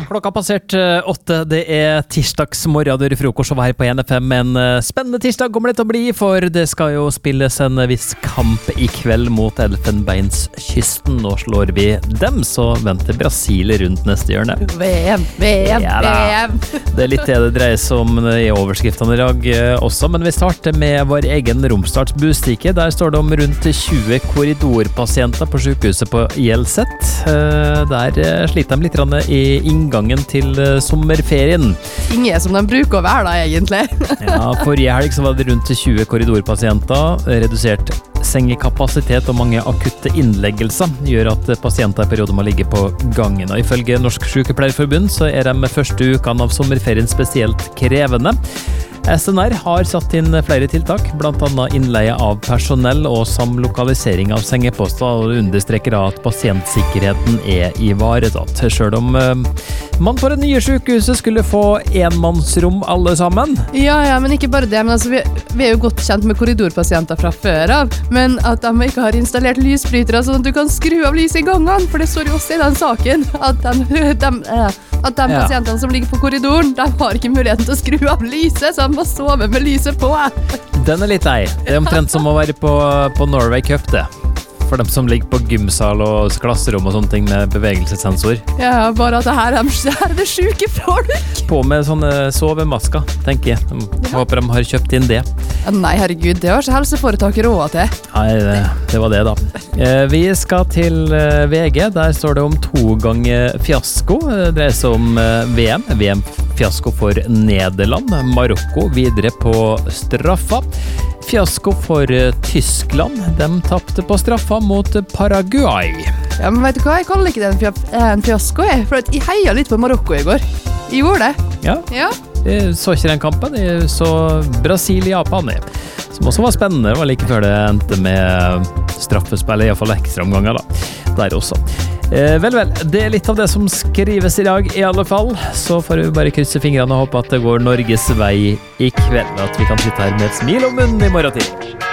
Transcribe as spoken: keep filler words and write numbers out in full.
Klokka har passert åtte, det er tirsdagsmorgen, du er i frokost og her på N F M. En spennende tirsdag kommer det til å bli, for det skal jo spilles en viss kamp i kveld mot Elfenbenskysten. Nå slår vi dem, så venter Brasil rundt neste hjørne. V M, V M, ja, V M. Det er litt det det dreier seg om i overskriftene i dag også, men vi starter med vår egen Romsdals Bustikke. Der står det om rundt tjue korridorpasienter på sykehuset på Hjelset. Der sliter de litt i inngangen til sommerferien. Ingen som de bruker å være da, egentlig. Ja, forrige helg så var det rundt tjue korridorpasienter. Redusert sengekapasitet og mange akutte innleggelser gjør at pasienter i perioder må ligge på gangen. Og ifølge Norsk Sykepleierforbund så er de første ukene av sommerferien spesielt krevende. S N R har satt inn flere tiltak, blant annet innleie av personell og samlokalisering av sengeposter, og understreker at pasientsikkerheten er ivaretatt. Selv om man på det nye sykehuset skulle få enmannsrom alle sammen. Ja, ja, men ikke bare det, men altså, vi, vi er jo godt kjent med korridorpasienter fra før av, men at de ikke har installert lysbrytere sånn at du kan skru av lys i gangene, for det står jo også i den saken, at de, de, at de ja. pasientene som ligger på korridoren, de har ikke muligheten til å skru av lyset, så de må sove med lyset på. Den er litt lei. Det er omtrent som å være på, på Norway Cup, det. For dem som ligger på gymsal og klasserom og sånne ting med bevegelsessensor. Ja, bare at det her, her er det syke folk. På med sånne sovemasker, tenker jeg. Jeg ja. håper de har kjøpt inn det. Ja, nei, herregud, det har ikke helseforetaket råd til. Nei, det, det var det da. Vi skal til V G. Der står det om to ganger fiasko. Det dreier seg om V M. V M-fiasko for Nederland. Marokko videre på straffa. Fiasko for Tyskland. De tappte på straffa mot Paraguay. Ja, men vet du hva? Jeg kaller ikke det en fiasko, jeg. For jeg heia litt på Marokko i går. Jeg gjorde det. Ja. Ja. Jeg så ikke den kampen. Jeg så Brasil-Japan, som også var spennende. Det var like før det endte med straffespill, i hvert fall ekstra omganger da. Der også. Eh, vel, vel, det er litt av det som skrives i dag, i alle fall. Så får vi bare krysse fingrene og håpe at det går Norges vei i kveld. At vi kan sitte her med et smil om munnen i morgen til.